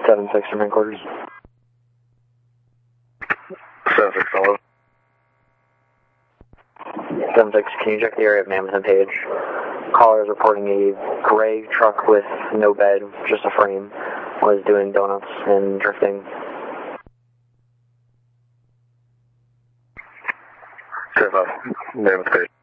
7-6 from headquarters. 7-6, hello. 7-6, can you check the area of Mammoth and Page? Caller is reporting a gray truck with no bed, just a frame, was doing donuts and drifting. 10-5, Mammoth Page.